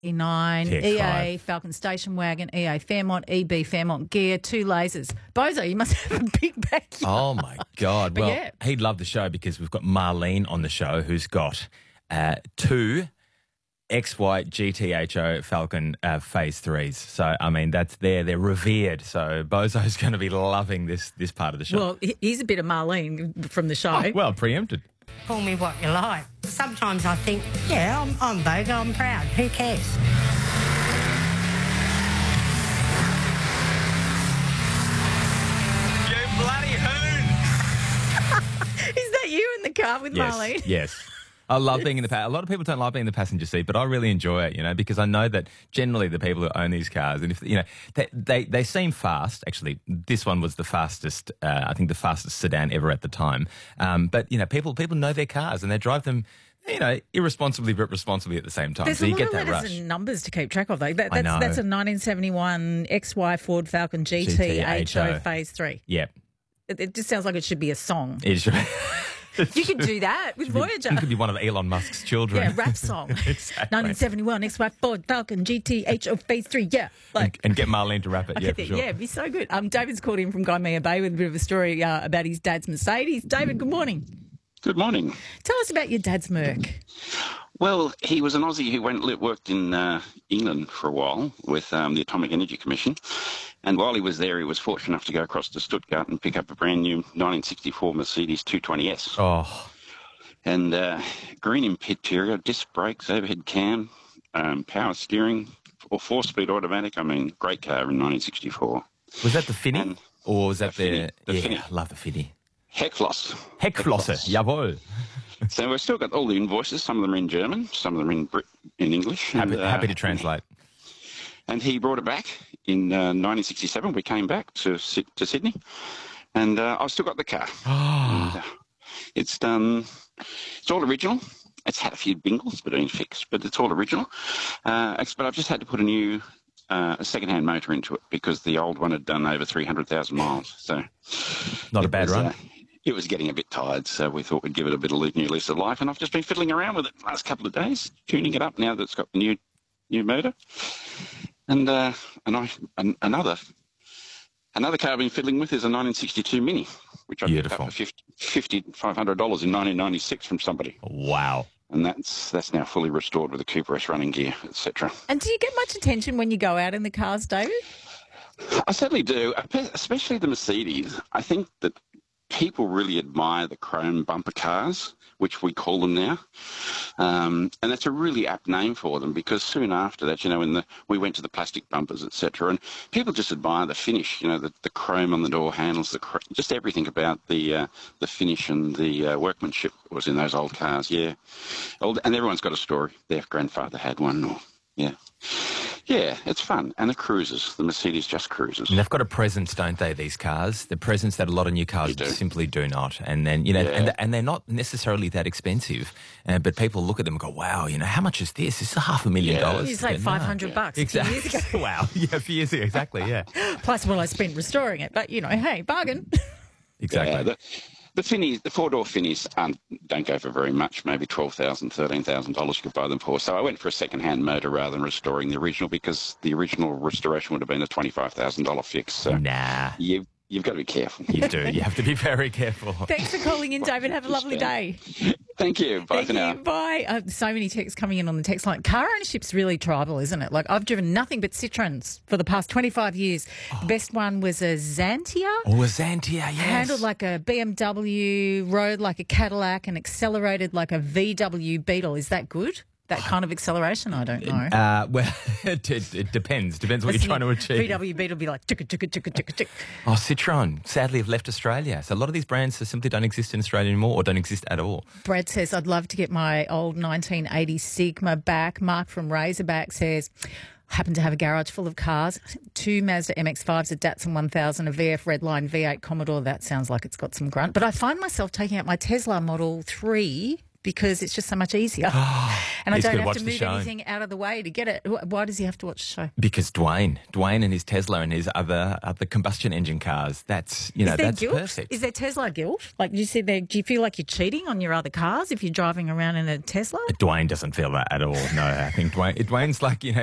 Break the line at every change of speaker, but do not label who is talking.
E9,
TX5.
EA Falcon Station Wagon, EA Fairmont, EB Fairmont Gear, 2 lasers. Bozo, you must have a big backyard.
Oh, my God.
But
Well,
yeah.
he'd love the show because we've got Marlene on the show who's got 2 XY GTHO Falcon Phase 3s. So, I mean, they're revered. So Bozo's going to be loving this part of the show.
Well, here's a bit of Marlene from the show.
Oh, well, preempted.
Call me what you like. Sometimes I think, yeah, I'm Bogo, I'm proud. Who cares?
You bloody hoon!
Is that you in the car with Marlene?
Yes. I love being in the a lot of people don't like being in the passenger seat, but I really enjoy it, because I know that generally the people who own these cars, and if they seem fast. Actually, this one was the fastest, I think the fastest sedan ever at the time. But people know their cars and they drive them, irresponsibly but responsibly at the same time.
There's
so
a
you
lot
get
of
that
letters
rush.
and numbers to keep track of, though. That's
I know.
a 1971 XY Ford Falcon GT HO Phase 3.
Yeah,
It just sounds like it should be a song.
it should.
You could do that with Voyager.
You could be one of Elon Musk's children.
Yeah, rap song.
Exactly.
1971 XY Ford Falcon GT HO Phase 3. Yeah.
And get Marlene to rap it. Yeah, for sure.
Yeah, it'd be so good. David's called in from Gymea Bay with a bit of a story about his dad's Mercedes. David, good morning.
Good morning.
Tell us about your dad's Merc.
Well, he was an Aussie who worked in England for a while with the Atomic Energy Commission. And while he was there, he was fortunate enough to go across to Stuttgart and pick up a brand new 1964 Mercedes 220S.
Oh,
And green interior, disc brakes, overhead cam, power steering, or 4-speed automatic. I mean, great car in 1964.
was that the Finny?
And
Or was that
the Finny, the
yeah,
Finny.
I love the Finny.
Heckfloss.
Heckflosse, jawohl.
So we've still got all the invoices. Some of them are in German, some of them are in English.
Happy to translate.
And he brought it back in 1967. We came back to Sydney, and I've still got the car. And, it's all original. It's had a few bingles, but been fixed, but it's all original. But I've just had to put a second-hand motor into it because the old one had done over 300,000 miles. So
Not a bad run.
It was getting a bit tired, so we thought we'd give it a bit of new lease of life. And I've just been fiddling around with it the last couple of days, tuning it up now that it's got the new motor. And another car I've been fiddling with is a 1962 Mini, which I picked up for $500 in 1996 from somebody.
Wow.
And that's now fully restored with a Cooper S running gear, etc.
And do you get much attention when you go out in the cars, David?
I certainly do, especially the Mercedes. I think that people really admire the chrome bumper cars, which we call them now. And that's a really apt name for them because soon after that, we went to the plastic bumpers, etc. And people just admire the finish, the chrome on the door handles, just everything about the finish and the workmanship was in those old cars, yeah. And everyone's got a story. Their grandfather had one, yeah. Yeah, it's fun. And the cruisers, the Mercedes just cruises.
And they've got a presence, don't they, these cars? The presence that a lot of new cars simply do not. And then, and they're not necessarily that expensive. But people look at them and go, wow, how much is this? This is $500,000.
It's like $500 a few years ago.
Wow. Yeah, a few years ago. Exactly, yeah.
Plus what I spent restoring it. But, hey, bargain.
Exactly.
Yeah, the Finnies, the four-door Finnies don't go for very much, maybe $12,000, $13,000 you could buy them for. So I went for a second-hand motor rather than restoring the original because the original restoration would have been a $25,000 fix. So
nah.
You've got to be careful.
You do. You have to be very careful.
Thanks for calling in, David. Have a lovely day.
Thank you. Bye for now.
Bye. So many texts coming in on the text line. Car ownership's really tribal, isn't it? Like, I've driven nothing but Citroens for the past 25 years. The best one was a Xantia.
Oh, a Xantia, yes.
Handled like a BMW, rode like a Cadillac, and accelerated like a VW Beetle. Is that good? That kind of acceleration? I don't know.
Well, it depends. Depends what you're trying to achieve.
VW Beetle be like, tick, tick, tick, tick, tick.
Oh, Citroen, sadly, have left Australia. So a lot of these brands simply don't exist in Australia anymore or don't exist at all.
Brad says, I'd love to get my old 1980 Sigma back. Mark from Razorback says, happen to have a garage full of cars. 2 Mazda MX-5s, a Datsun 1000, a VF Redline V8 Commodore. That sounds like it's got some grunt. But I find myself taking out my Tesla Model 3 because it's just so much easier. And I
He's
don't
gotta
have
watch
to
the
move
show.
anything out of the way to get it. Why does he have to watch the show?
Because Dwayne and his Tesla and his other combustion engine cars, that's,
Is there
that's
guilt?
perfect.
Is there Tesla guilt? Like you said there, do you feel like you're cheating on your other cars if you're driving around in a Tesla?
Dwayne doesn't feel that at all. No, I think Dwayne's like,